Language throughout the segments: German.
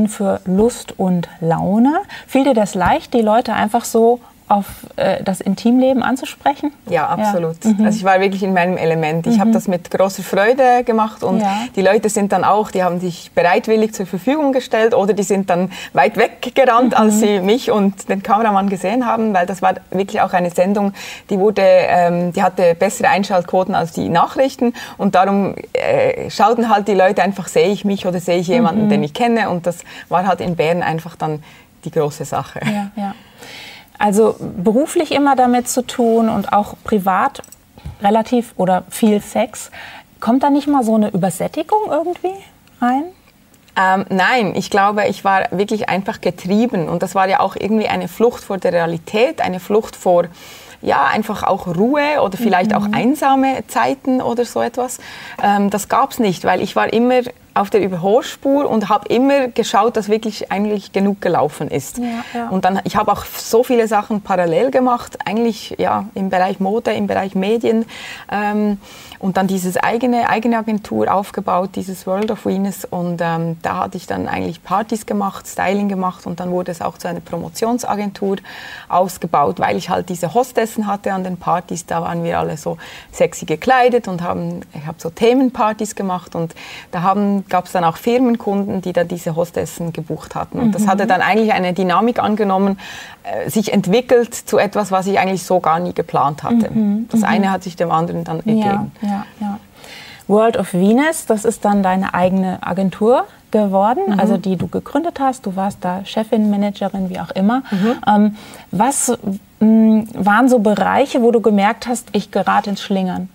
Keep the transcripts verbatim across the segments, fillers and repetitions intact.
Expertin für Lust und Laune. Fiel dir das leicht, die Leute einfach so auf äh, das Intimleben anzusprechen? Ja, absolut. Ja. Mhm. Also ich war wirklich in meinem Element. Ich mhm. habe das mit großer Freude gemacht und ja. die Leute sind dann auch, die haben sich bereitwillig zur Verfügung gestellt oder die sind dann weit weggerannt, mhm. als sie mich und den Kameramann gesehen haben, weil das war wirklich auch eine Sendung, die wurde, ähm, die hatte bessere Einschaltquoten als die Nachrichten und darum äh, schauten halt die Leute einfach, sehe ich mich oder sehe ich jemanden, mhm. den ich kenne, und das war halt in Bern einfach dann die große Sache. Ja, ja. Also beruflich immer damit zu tun und auch privat relativ oder viel Sex. Kommt da nicht mal so eine Übersättigung irgendwie rein? Ähm, nein, ich glaube, ich war wirklich einfach getrieben. Und das war ja auch irgendwie eine Flucht vor der Realität, eine Flucht vor, ja, einfach auch Ruhe oder vielleicht mhm. auch einsame Zeiten oder so etwas. Ähm, das gab es nicht, weil ich war immer auf der Überholspur und habe immer geschaut, dass wirklich eigentlich genug gelaufen ist. Ja, ja. Und dann, ich habe auch so viele Sachen parallel gemacht, eigentlich ja im Bereich Mode, im Bereich Medien, ähm, und dann dieses eigene eigene Agentur aufgebaut, dieses World of Venus, und ähm, da hatte ich dann eigentlich Partys gemacht, Styling gemacht, und dann wurde es auch zu einer Promotionsagentur ausgebaut, weil ich halt diese Hostessen hatte an den Partys. Da waren wir alle so sexy gekleidet und haben, ich habe so Themenpartys gemacht, und da haben gab es dann auch Firmenkunden, die dann diese Hostessen gebucht hatten. Und mhm. das hatte dann eigentlich eine Dynamik angenommen, äh, sich entwickelt zu etwas, was ich eigentlich so gar nie geplant hatte. Mhm. Das eine hat sich dem anderen dann ergeben. Ja, ja, ja. World of Venus, das ist dann deine eigene Agentur geworden, mhm. also die du gegründet hast. Du warst da Chefin, Managerin, wie auch immer. Mhm. Ähm, was mh, waren so Bereiche, wo du gemerkt hast, ich gerate ins Schlingern?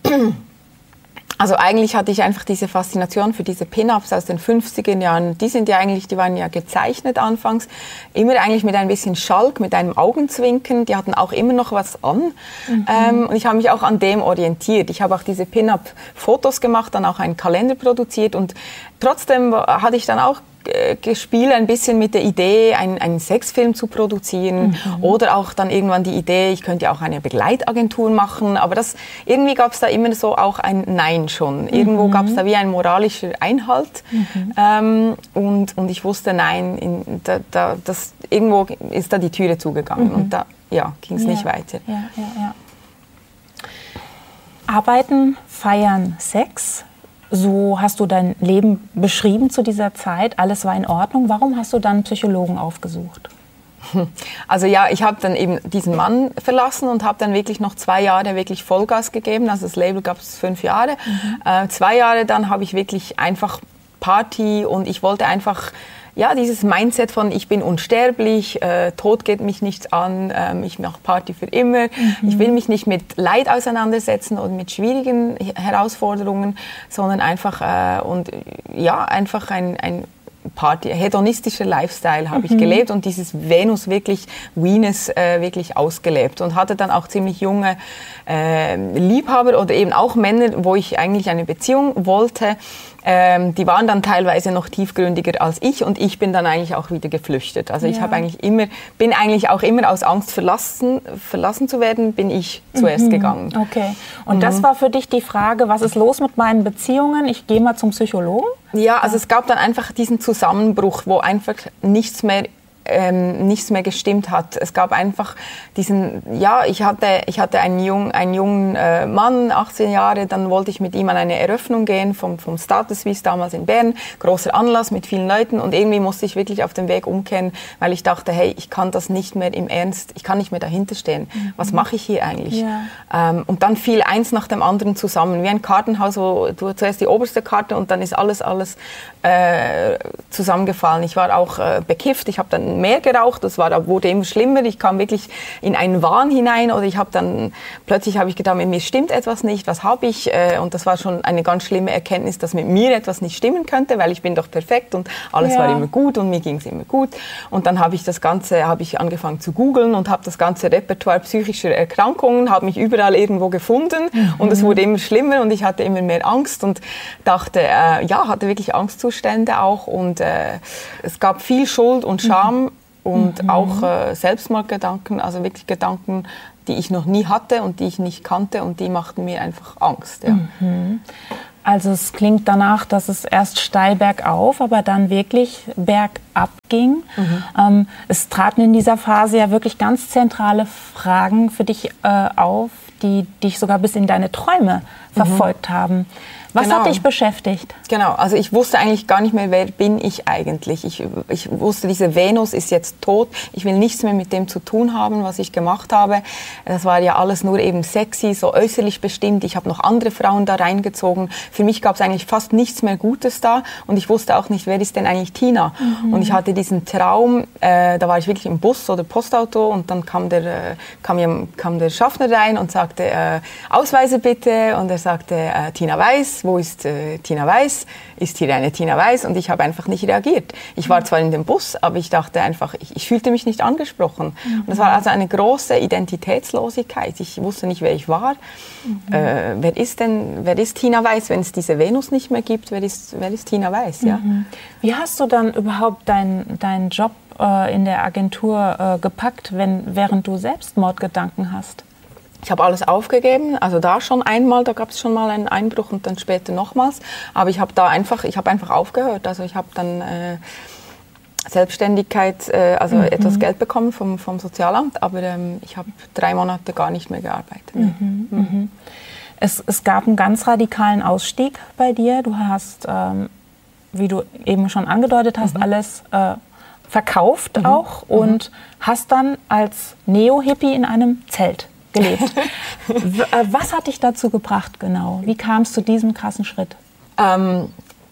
Also eigentlich hatte ich einfach diese Faszination für diese Pin-Ups aus den fünfziger Jahren. Die sind ja eigentlich, die waren ja gezeichnet anfangs, immer eigentlich mit ein bisschen Schalk, mit einem Augenzwinkern. Die hatten auch immer noch was an. Mhm. Ähm, und ich habe mich auch an dem orientiert. Ich habe auch diese Pin-Up-Fotos gemacht, dann auch einen Kalender produziert, und trotzdem hatte ich dann auch gespielt ein bisschen mit der Idee, einen, einen Sexfilm zu produzieren, mhm. oder auch dann irgendwann die Idee, ich könnte auch eine Begleitagentur machen, aber das, irgendwie gab es da immer so auch ein Nein schon. Irgendwo mhm. gab es da wie ein moralischer Einhalt, mhm. ähm, und, und ich wusste, nein, in, da, da, das, irgendwo ist da die Türe zugegangen, mhm. und da ja, ging es ja. nicht weiter. Ja, ja, ja. Arbeiten, feiern, Sex. So hast du dein Leben beschrieben zu dieser Zeit. Alles war in Ordnung. Warum hast du dann einen Psychologen aufgesucht? Also ja, ich habe dann eben diesen Mann verlassen und habe dann wirklich noch zwei Jahre wirklich Vollgas gegeben. Also das Label gab es fünf Jahre. Mhm. Äh, zwei Jahre dann habe ich wirklich einfach Party, und ich wollte einfach ja, dieses Mindset von ich bin unsterblich, äh, Tod geht mich nichts an, ähm, ich mache Party für immer. Mhm. Ich will mich nicht mit Leid auseinandersetzen oder mit schwierigen Herausforderungen, sondern einfach, äh, und, ja, einfach ein, ein Party, hedonistischer Lifestyle habe mhm. ich gelebt und dieses Venus wirklich, Venus äh, wirklich ausgelebt, und hatte dann auch ziemlich junge äh, Liebhaber oder eben auch Männer, wo ich eigentlich eine Beziehung wollte. Ähm, die waren dann teilweise noch tiefgründiger als ich, und ich bin dann eigentlich auch wieder geflüchtet. Also ja. ich habe eigentlich immer, bin eigentlich auch immer aus Angst verlassen, verlassen zu werden, bin ich zuerst mhm. gegangen. Okay. Und mhm. das war für dich die Frage, was ist los mit meinen Beziehungen? Ich gehe mal zum Psychologen? Ja, also es gab dann einfach diesen Zusammenbruch, wo einfach nichts mehr Ähm, nichts mehr gestimmt hat. Es gab einfach diesen, ja, ich hatte, ich hatte einen, jung, einen jungen äh, Mann, achtzehn Jahre, dann wollte ich mit ihm an eine Eröffnung gehen vom, vom Status Suisse damals in Bern, großer Anlass mit vielen Leuten, und irgendwie musste ich wirklich auf dem Weg umkehren, weil ich dachte, hey, ich kann das nicht mehr im Ernst, ich kann nicht mehr dahinter stehen. Mhm. Was mache ich hier eigentlich? Ja. Ähm, und dann fiel eins nach dem anderen zusammen, wie ein Kartenhaus, wo du zuerst die oberste Karte und dann ist alles, alles äh, zusammengefallen. Ich war auch äh, bekifft, ich habe dann mehr geraucht, das war, da wurde immer schlimmer, ich kam wirklich in einen Wahn hinein, oder ich habe dann, plötzlich habe ich gedacht, mit mir stimmt etwas nicht, was habe ich, äh, und das war schon eine ganz schlimme Erkenntnis, dass mit mir etwas nicht stimmen könnte, weil ich bin doch perfekt und alles ja. war immer gut und mir ging es immer gut, und dann habe ich das Ganze, habe ich angefangen zu googeln und habe das ganze Repertoire psychischer Erkrankungen, habe mich überall irgendwo gefunden mhm. und es wurde immer schlimmer und ich hatte immer mehr Angst und dachte, äh, ja, hatte wirklich Angstzustände auch, und äh, es gab viel Schuld und Scham, mhm. und mhm. auch äh, Selbstmordgedanken, also wirklich Gedanken, die ich noch nie hatte und die ich nicht kannte, und die machten mir einfach Angst. Ja. Mhm. Also es klingt danach, dass es erst steil bergauf, aber dann wirklich bergab ging. Mhm. Ähm, es traten in dieser Phase ja wirklich ganz zentrale Fragen für dich äh, auf, die dich sogar bis in deine Träume mhm. verfolgt haben. Was genau. hat dich beschäftigt? Genau, also ich wusste eigentlich gar nicht mehr, wer bin ich eigentlich. Ich, ich wusste, diese Venus ist jetzt tot. Ich will nichts mehr mit dem zu tun haben, was ich gemacht habe. Das war ja alles nur eben sexy, so äußerlich bestimmt. Ich habe noch andere Frauen da reingezogen. Für mich gab es eigentlich fast nichts mehr Gutes da. Und ich wusste auch nicht, wer ist denn eigentlich Tina? Mhm. Und ich hatte diesen Traum, äh, da war ich wirklich im Bus oder Postauto und dann kam der, äh, kam, kam der Schaffner rein und sagte, äh, Ausweise bitte. Und er sagte, äh, Tina Weiß. Wo ist äh, Tina Weiß? Ist hier eine Tina Weiß? Und ich habe einfach nicht reagiert. Ich war zwar in dem Bus, aber ich dachte einfach, ich, ich fühlte mich nicht angesprochen. Mhm. Und das war also eine große Identitätslosigkeit. Ich wusste nicht, wer ich war. Mhm. Äh, wer ist denn, wer ist Tina Weiß, wenn es diese Venus nicht mehr gibt? Wer ist, wer ist Tina Weiß? Ja? Mhm. Wie hast du dann überhaupt deinen dein Job äh, in der Agentur äh, gepackt, wenn, während du Selbstmordgedanken hast? Ich habe alles aufgegeben, also da schon einmal, da gab es schon mal einen Einbruch und dann später nochmals. Aber ich habe da einfach, ich habe einfach aufgehört. Also ich habe dann äh, Selbstständigkeit, äh, also mhm. etwas Geld bekommen vom, vom Sozialamt, aber ähm, ich habe drei Monate gar nicht mehr gearbeitet. Mhm. Mhm. Es, es gab einen ganz radikalen Ausstieg bei dir. Du hast, ähm, wie du eben schon angedeutet hast, mhm. alles äh, verkauft mhm. auch und mhm. hast dann als Neo-Hippie in einem Zelt gelebt. Was hat dich dazu gebracht genau? Wie kam es zu diesem krassen Schritt? Ähm,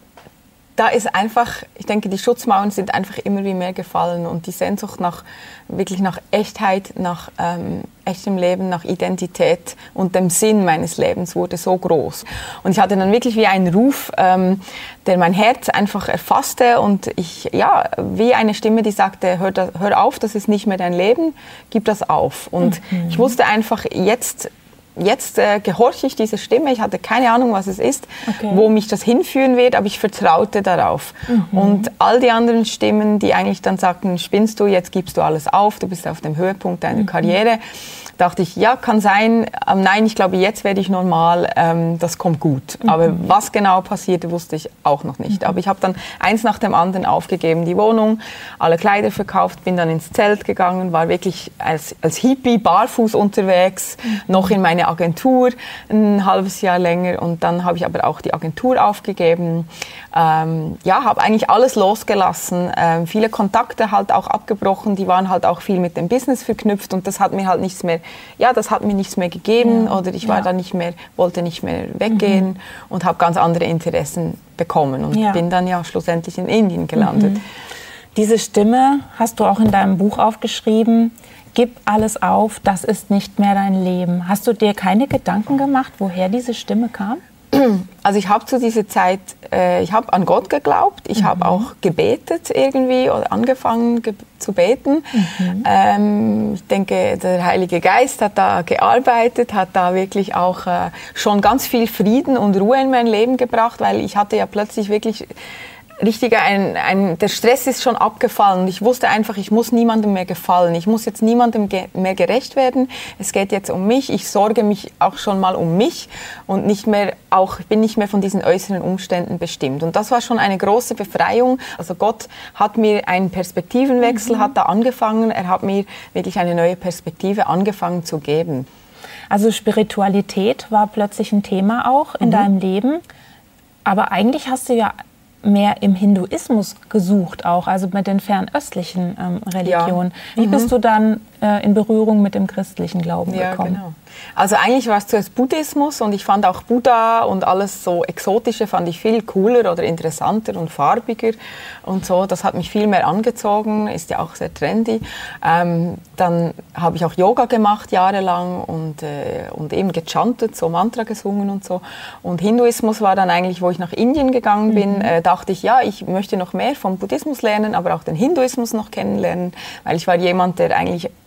da ist einfach, ich denke, die Schutzmauern sind einfach immer wie mehr gefallen und die Sehnsucht nach, wirklich nach Echtheit, nach ähm, echtem Leben, nach Identität und dem Sinn meines Lebens wurde so groß. Und ich hatte dann wirklich wie einen Ruf, ähm, der mein Herz einfach erfasste und ich, ja, wie eine Stimme, die sagte, hör, da, hör auf, das ist nicht mehr dein Leben, gib das auf. Und mhm. ich wusste einfach, jetzt Jetzt äh, gehorche ich dieser Stimme, ich hatte keine Ahnung, was es ist, okay. wo mich das hinführen wird, aber ich vertraute darauf. Mhm. Und all die anderen Stimmen, die eigentlich dann sagten, spinnst du, jetzt gibst du alles auf, du bist auf dem Höhepunkt deiner mhm. Karriere, dachte ich, ja, kann sein, ähm, nein, ich glaube, jetzt werde ich normal, ähm, das kommt gut. Mhm. Aber was genau passierte, wusste ich auch noch nicht. Mhm. Aber ich habe dann eins nach dem anderen aufgegeben, die Wohnung, alle Kleider verkauft, bin dann ins Zelt gegangen, war wirklich als, als Hippie barfuß unterwegs, mhm. noch in meine Agentur, ein halbes Jahr länger und dann habe ich aber auch die Agentur aufgegeben. Ähm, ja, habe eigentlich alles losgelassen, ähm, viele Kontakte halt auch abgebrochen, die waren halt auch viel mit dem Business verknüpft und das hat mir halt nichts mehr, ja, das hat mir nichts mehr gegeben ja. oder ich war ja. da nicht mehr, wollte nicht mehr weggehen mhm. und habe ganz andere Interessen bekommen und ja. bin dann ja schlussendlich in Indien gelandet. Mhm. Diese Stimme hast du auch in deinem Buch aufgeschrieben. Gib alles auf, das ist nicht mehr dein Leben. Hast du dir keine Gedanken gemacht, woher diese Stimme kam? Also ich habe zu dieser Zeit, äh, ich habe an Gott geglaubt, ich mhm. habe auch gebetet irgendwie oder angefangen ge- zu beten. Mhm. Ähm, ich denke, der Heilige Geist hat da gearbeitet, hat da wirklich auch äh, schon ganz viel Frieden und Ruhe in mein Leben gebracht, weil ich hatte ja plötzlich wirklich richtig ein, ein, der Stress ist schon abgefallen und ich wusste einfach, ich muss niemandem mehr gefallen. Ich muss jetzt niemandem ge- mehr gerecht werden. Es geht jetzt um mich. Ich sorge mich auch schon mal um mich und nicht mehr auch, ich bin nicht mehr von diesen äußeren Umständen bestimmt. Und das war schon eine große Befreiung. Also Gott hat mir einen Perspektivenwechsel, mhm. hat da angefangen. Er hat mir wirklich eine neue Perspektive angefangen zu geben. Also Spiritualität war plötzlich ein Thema auch in mhm. deinem Leben. Aber eigentlich hast du ja mehr im Hinduismus gesucht auch, also mit den fernöstlichen ähm, Religionen. Ja. Wie mhm. bist du dann äh, in Berührung mit dem christlichen Glauben ja, gekommen? Genau. Also eigentlich war es zuerst Buddhismus und ich fand auch Buddha und alles so Exotische fand ich viel cooler oder interessanter und farbiger und so. Das hat mich viel mehr angezogen, ist ja auch sehr trendy. Ähm, dann habe ich auch Yoga gemacht jahrelang und, äh, und eben gechantet, so Mantra gesungen und so. Und Hinduismus war dann eigentlich, wo ich nach Indien gegangen bin, mhm. äh, dachte ich, ja, ich möchte noch mehr vom Buddhismus lernen, aber auch den Hinduismus noch kennenlernen, weil ich war jemand, der eigentlich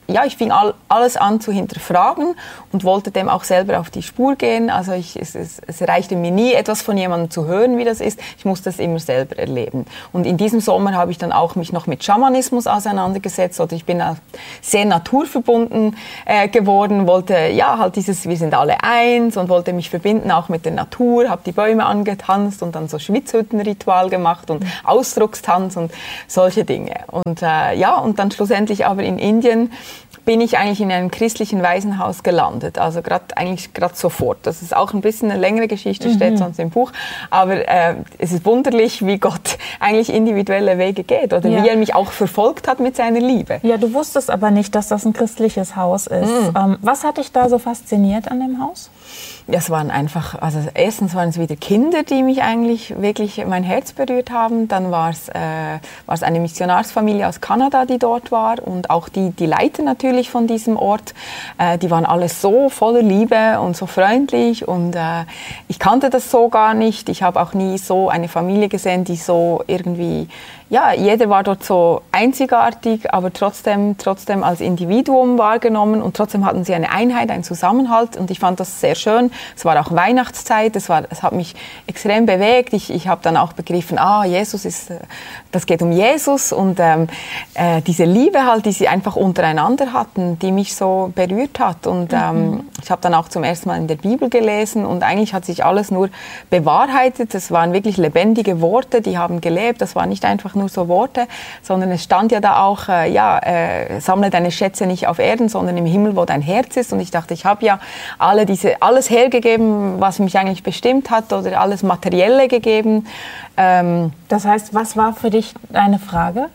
ja, ich fing all, alles an zu hinterfragen und wollte dem auch selber auf die Spur gehen. Also ich, es, es, es reichte mir nie, etwas von jemandem zu hören, wie das ist. Ich musste es immer selber erleben. Und in diesem Sommer habe ich dann auch mich noch mit Schamanismus auseinandergesetzt. Oder ich bin auch sehr naturverbunden äh, geworden, wollte ja halt dieses, wir sind alle eins und wollte mich verbinden auch mit der Natur, habe die Bäume angetanzt und dann so Schwitzhüttenritual gemacht und Ausdruckstanz und solche Dinge. Und äh, ja, und dann schlussendlich aber in Indien bin ich eigentlich in einem christlichen Waisenhaus gelandet, also gerade eigentlich gerade sofort. Das ist auch ein bisschen eine längere Geschichte, steht mhm. sonst im Buch, aber äh, es ist wunderlich, wie Gott eigentlich individuelle Wege geht oder ja. wie er mich auch verfolgt hat mit seiner Liebe. Ja, du wusstest aber nicht, dass das ein christliches Haus ist. Mhm. Ähm, was hat dich da so fasziniert an dem Haus? Ja, es waren einfach, also erstens waren es wieder Kinder, die mich eigentlich wirklich mein Herz berührt haben. Dann war es, äh, war es eine Missionarsfamilie aus Kanada, die dort war und auch die, die Leiter natürlich von diesem Ort. Äh, die waren alle so voller Liebe und so freundlich und äh, ich kannte das so gar nicht. Ich habe auch nie so eine Familie gesehen, die so irgendwie, ja, jeder war dort so einzigartig, aber trotzdem, trotzdem als Individuum wahrgenommen und trotzdem hatten sie eine Einheit, einen Zusammenhalt und ich fand das sehr schön. Es war auch Weihnachtszeit, es, war, es hat mich extrem bewegt. Ich, ich habe dann auch begriffen, ah, Jesus ist, das geht um Jesus und ähm, äh, diese Liebe halt, die sie einfach untereinander hatten, die mich so berührt hat. Und ähm, mhm. ich habe dann auch zum ersten Mal in der Bibel gelesen und eigentlich hat sich alles nur bewahrheitet. Es waren wirklich lebendige Worte, die haben gelebt. Das waren nicht einfach nur so Worte, sondern es stand ja da auch, äh, ja, äh, sammle deine Schätze nicht auf Erden, sondern im Himmel, wo dein Herz ist. Und ich dachte, ich habe ja alle diese, alles hergegeben, was mich eigentlich bestimmt hat oder alles Materielle gegeben. Ähm, das heißt, was war für dich deine Frage?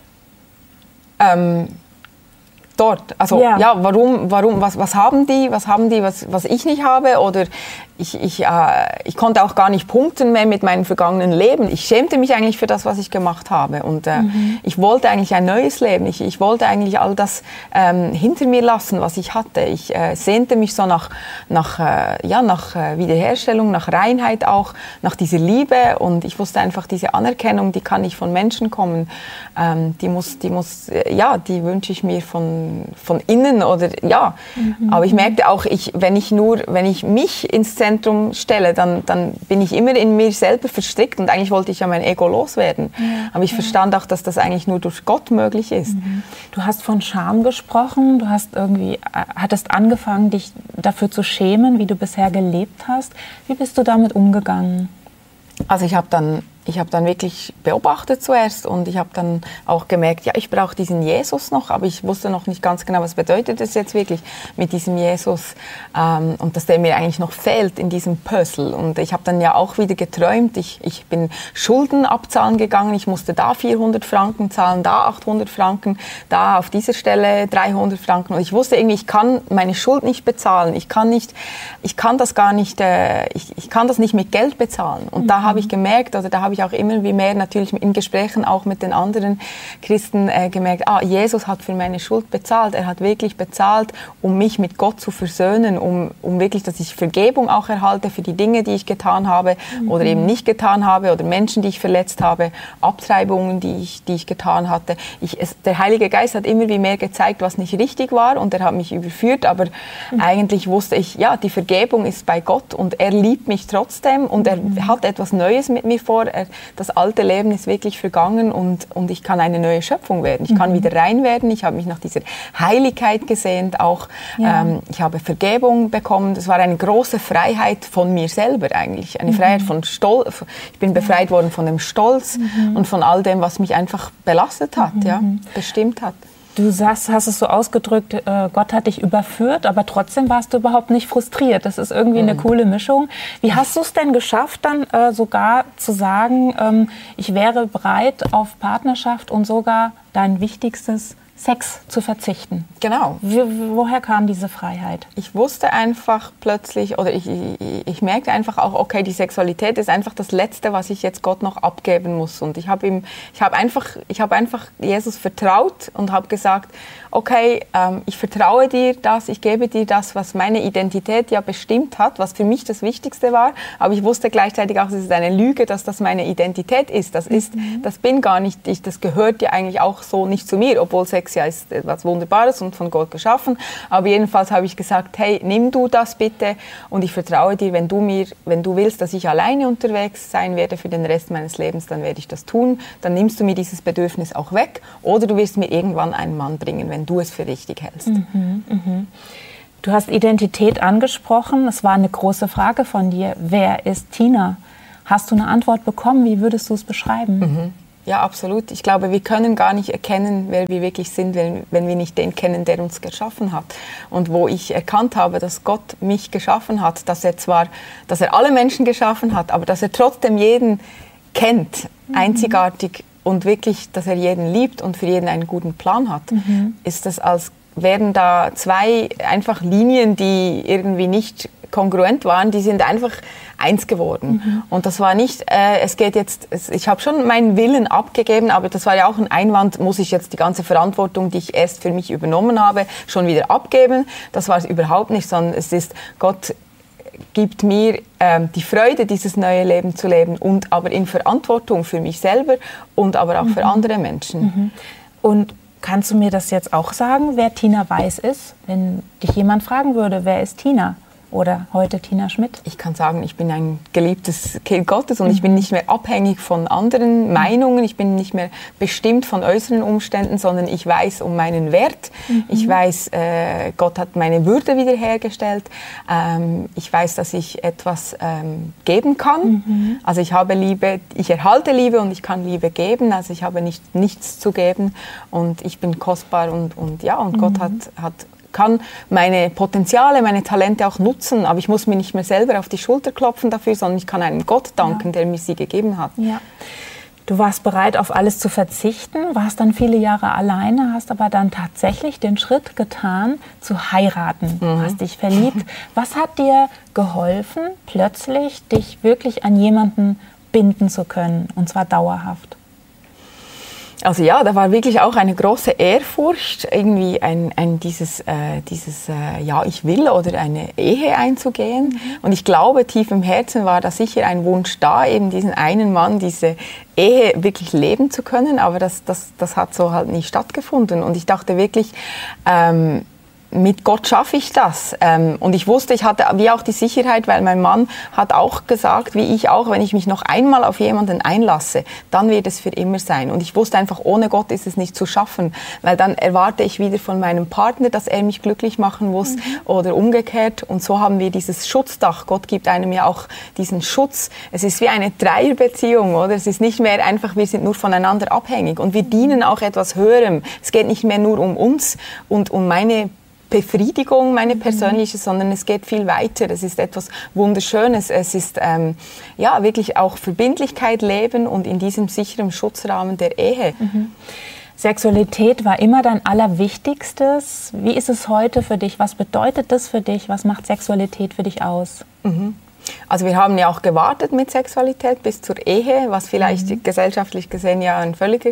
Ähm, dort, also ja, ja warum, warum, was, was haben die, was haben die, was, was ich nicht habe oder ich, ich, äh, ich konnte auch gar nicht punkten mehr mit meinem vergangenen Leben. Ich schämte mich eigentlich für das, was ich gemacht habe und äh, mhm. ich wollte eigentlich ein neues Leben. Ich, ich wollte eigentlich all das ähm, hinter mir lassen, was ich hatte. Ich äh, sehnte mich so nach, nach, äh, ja, nach äh, Wiederherstellung, nach Reinheit auch, nach dieser Liebe und ich wusste einfach, diese Anerkennung, die kann nicht von Menschen kommen. Ähm, die muss, die muss, äh, ja, die wünsche ich mir von, von innen oder, ja. Mhm. Aber ich merkte auch, ich, wenn ich nur, wenn ich mich ins Zentrum stelle, dann, dann bin ich immer in mir selber verstrickt und eigentlich wollte ich ja mein Ego loswerden. Ja, aber ich ja. verstand auch, dass das eigentlich nur durch Gott möglich ist. Mhm. Du hast von Scham gesprochen, du hast irgendwie, hattest angefangen, dich dafür zu schämen, wie du bisher gelebt hast. Wie bist du damit umgegangen? Also ich habe dann Ich habe dann wirklich beobachtet zuerst und ich habe dann auch gemerkt, ja, ich brauche diesen Jesus noch, aber ich wusste noch nicht ganz genau, was bedeutet es jetzt wirklich mit diesem Jesus ähm, und dass der mir eigentlich noch fehlt in diesem Puzzle. Und ich habe dann ja auch wieder geträumt, ich, ich bin Schulden abzahlen gegangen, ich musste da vierhundert Franken zahlen, da achthundert Franken, da auf dieser Stelle dreihundert Franken und ich wusste irgendwie, ich kann meine Schuld nicht bezahlen, ich kann, nicht, ich kann das gar nicht, äh, ich, ich kann das nicht mit Geld bezahlen. Und mhm. da habe ich gemerkt, oder da habe ich auch immer wie mehr natürlich in Gesprächen auch mit den anderen Christen äh, gemerkt, ah, Jesus hat für meine Schuld bezahlt. Er hat wirklich bezahlt, um mich mit Gott zu versöhnen, um, um wirklich, dass ich Vergebung auch erhalte für die Dinge, die ich getan habe mhm. oder eben nicht getan habe oder Menschen, die ich verletzt habe, Abtreibungen, die ich, die ich getan hatte. Ich, es, der Heilige Geist hat immer wie mehr gezeigt, was nicht richtig war und er hat mich überführt, aber mhm. eigentlich wusste ich, ja, die Vergebung ist bei Gott und er liebt mich trotzdem und er mhm. hat etwas Neues mit mir vor. Er, das alte Leben ist wirklich vergangen und, und ich kann eine neue Schöpfung werden. Ich kann mhm. wieder rein werden. Ich habe mich nach dieser Heiligkeit gesehnt. Auch ja. ähm, ich habe Vergebung bekommen. Das war eine große Freiheit von mir selber eigentlich. Eine mhm. Freiheit von Stolz. Ich bin befreit worden von dem Stolz mhm. und von all dem, was mich einfach belastet hat, mhm. ja, bestimmt hat. Du sagst, hast es so ausgedrückt, äh, Gott hat dich überführt, aber trotzdem warst du überhaupt nicht frustriert. Das ist irgendwie mhm. eine coole Mischung. Wie hast du es denn geschafft, dann äh, sogar zu sagen, ähm, ich wäre bereit auf Partnerschaft und sogar dein wichtigstes Sex zu verzichten? Genau. Wie, woher kam diese Freiheit? Ich wusste einfach plötzlich, oder ich, ich, ich merkte einfach auch, okay, die Sexualität ist einfach das Letzte, was ich jetzt Gott noch abgeben muss. Und ich habe ihm, ich habe einfach, ich habe einfach Jesus vertraut und habe gesagt, okay, ähm, ich vertraue dir das, ich gebe dir das, was meine Identität ja bestimmt hat, was für mich das Wichtigste war. Aber ich wusste gleichzeitig auch, es ist eine Lüge, dass das meine Identität ist. Das ist, mhm. das bin gar nicht ich. Das gehört ja eigentlich auch so nicht zu mir, obwohl Sex ja ist etwas Wunderbares und von Gott geschaffen. Aber jedenfalls habe ich gesagt, hey, nimm du das bitte und ich vertraue dir, wenn du mir, wenn du willst, dass ich alleine unterwegs sein werde für den Rest meines Lebens, dann werde ich das tun. Dann nimmst du mir dieses Bedürfnis auch weg oder du wirst mir irgendwann einen Mann bringen, wenn du es für richtig hältst. Mhm, mhm. Du hast Identität angesprochen. Es war eine große Frage von dir. Wer ist Tina? Hast du eine Antwort bekommen? Wie würdest du es beschreiben? Mhm. Ja, absolut. Ich glaube, wir können gar nicht erkennen, wer wir wirklich sind, wenn, wenn wir nicht den kennen, der uns geschaffen hat. Und wo ich erkannt habe, dass Gott mich geschaffen hat, dass er zwar, dass er alle Menschen geschaffen hat, aber dass er trotzdem jeden kennt, mhm. einzigartig und wirklich, dass er jeden liebt und für jeden einen guten Plan hat, mhm. ist das, als wären da zwei einfach Linien, die irgendwie nicht kongruent waren, die sind einfach eins geworden. Mhm. Und das war nicht, äh, es geht jetzt, es, ich habe schon meinen Willen abgegeben, aber das war ja auch ein Einwand, muss ich jetzt die ganze Verantwortung, die ich erst für mich übernommen habe, schon wieder abgeben. Das war es überhaupt nicht, sondern es ist, Gott gibt mir ähm, die Freude, dieses neue Leben zu leben und aber in Verantwortung für mich selber und aber auch mhm. für andere Menschen. Mhm. Und kannst du mir das jetzt auch sagen, wer Tina Weiß ist? Wenn dich jemand fragen würde, wer ist Tina? Oder heute Tina Schmidt? Ich kann sagen, ich bin ein geliebtes Kind Gottes und mhm. ich bin nicht mehr abhängig von anderen Meinungen. Ich bin nicht mehr bestimmt von äußeren Umständen, sondern ich weiß um meinen Wert. Mhm. Ich weiß, äh, Gott hat meine Würde wiederhergestellt. Ähm, ich weiß, dass ich etwas ähm, geben kann. Mhm. Also ich habe Liebe, ich erhalte Liebe und ich kann Liebe geben. Also ich habe nicht, nichts zu geben und ich bin kostbar und, und ja, und mhm. Gott hat, hat kann meine Potenziale, meine Talente auch nutzen, aber ich muss mir nicht mehr selber auf die Schulter klopfen dafür, sondern ich kann einem Gott danken, ja. der mir sie gegeben hat. Ja. Du warst bereit, auf alles zu verzichten, warst dann viele Jahre alleine, hast aber dann tatsächlich den Schritt getan, zu heiraten. Du mhm. hast dich verliebt. Was hat dir geholfen, plötzlich dich wirklich an jemanden binden zu können, und zwar dauerhaft? Also ja, da war wirklich auch eine große Ehrfurcht, irgendwie ein, ein dieses, äh, dieses äh, ja, ich will oder eine Ehe einzugehen. Mhm. Und ich glaube, tief im Herzen war da sicher ein Wunsch da, eben diesen einen Mann, diese Ehe wirklich leben zu können. Aber das, das, das hat so halt nie stattgefunden. Und ich dachte wirklich, ähm, mit Gott schaffe ich das. Und ich wusste, ich hatte wie auch die Sicherheit, weil mein Mann hat auch gesagt, wie ich auch, wenn ich mich noch einmal auf jemanden einlasse, dann wird es für immer sein. Und ich wusste einfach, ohne Gott ist es nicht zu schaffen, weil dann erwarte ich wieder von meinem Partner, dass er mich glücklich machen muss mhm. oder umgekehrt. Und so haben wir dieses Schutzdach. Gott gibt einem ja auch diesen Schutz. Es ist wie eine Dreierbeziehung, oder? Es ist nicht mehr einfach, wir sind nur voneinander abhängig und wir dienen auch etwas Höherem. Es geht nicht mehr nur um uns und um meine Befriedigung, meine persönliche, mhm. sondern es geht viel weiter. Es ist etwas Wunderschönes. Es ist ähm, ja wirklich auch Verbindlichkeit leben und in diesem sicheren Schutzrahmen der Ehe. Mhm. Sexualität war immer dein Allerwichtigstes. Wie ist es heute für dich? Was bedeutet das für dich? Was macht Sexualität für dich aus? Mhm. Also wir haben ja auch gewartet mit Sexualität bis zur Ehe, was vielleicht mhm. gesellschaftlich gesehen ja ein völliger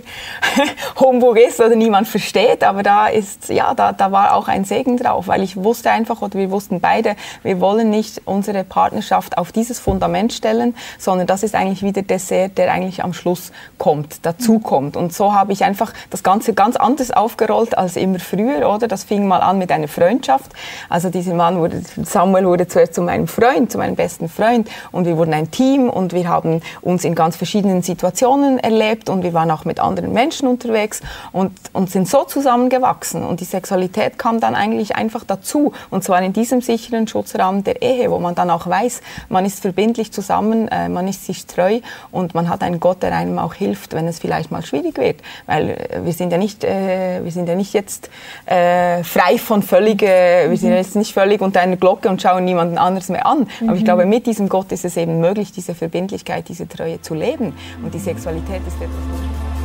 Humbug ist oder niemand versteht, aber da ist ja da, da war auch ein Segen drauf, weil ich wusste einfach oder wir wussten beide, wir wollen nicht unsere Partnerschaft auf dieses Fundament stellen, sondern das ist eigentlich wie der Dessert, der eigentlich am Schluss kommt, dazu kommt. Und so habe ich einfach das Ganze ganz anders aufgerollt als immer früher, oder? Das fing mal an mit einer Freundschaft. Also dieser Mann wurde, Samuel wurde zuerst zu meinem Freund, zu meinem besten Freund und wir wurden ein Team und wir haben uns in ganz verschiedenen Situationen erlebt und wir waren auch mit anderen Menschen unterwegs und, und sind so zusammengewachsen und die Sexualität kam dann eigentlich einfach dazu und zwar in diesem sicheren Schutzrahmen der Ehe, wo man dann auch weiß, man ist verbindlich zusammen, äh, man ist sich treu und man hat einen Gott, der einem auch hilft, wenn es vielleicht mal schwierig wird, weil äh, wir sind ja nicht, äh, wir sind ja nicht jetzt äh, frei von völlig, äh, wir sind ja jetzt nicht völlig unter einer Glocke und schauen niemanden anderes mehr an, mhm. aber ich glaube, mit diesem Gott ist es eben möglich, diese Verbindlichkeit, diese Treue zu leben. Und die Sexualität ist etwas.